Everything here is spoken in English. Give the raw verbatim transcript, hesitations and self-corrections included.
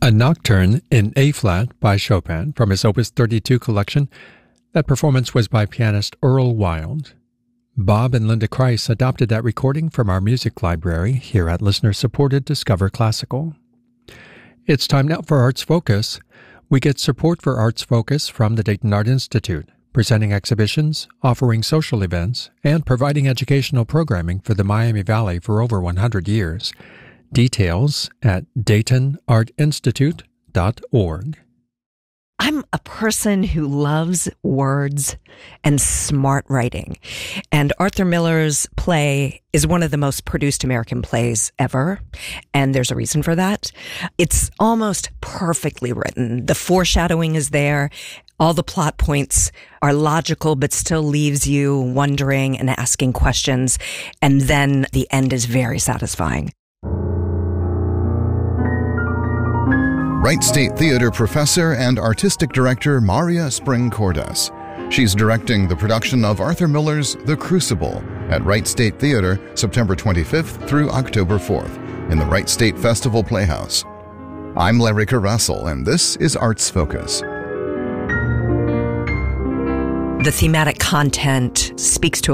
A Nocturne in A-flat by Chopin from his Opus thirty-two collection. That performance was by pianist Earl Wild. Bob and Linda Kreis adopted that recording from our music library here at listener-supported Discover Classical. It's time now for Arts Focus. We get support for Arts Focus from the Dayton Art Institute, presenting exhibitions, offering social events, and providing educational programming for the Miami Valley for over one hundred years. Details at dayton art institute dot org. I'm a person who loves words and smart writing. And Arthur Miller's play is one of the most produced American plays ever. And there's a reason for that. It's almost perfectly written. The foreshadowing is there. All the plot points are logical, but still leaves you wondering and asking questions. And then the end is very satisfying. Wright State Theater professor and artistic director Maria Spring-Cordes. She's directing the production of Arthur Miller's The Crucible at Wright State Theater September twenty-fifth through October fourth in the Wright State Festival Playhouse. I'm Larry Carrassel, and this is Arts Focus. The thematic content speaks to